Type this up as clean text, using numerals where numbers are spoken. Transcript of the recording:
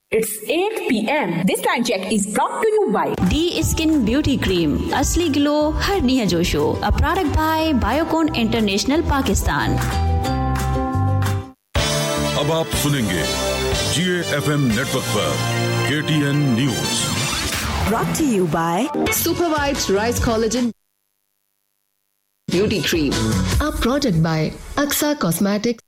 It's 8 p.m. This time check is brought to you by D Skin Beauty Cream. असली glow हर निया जोशो. A product by Biocon International Pakistan. अब आप सुनेंगे GAFM network पर KTN news. Brought to you by Supervite Rice Collagen Beauty Cream. A product by Aksa Cosmetics.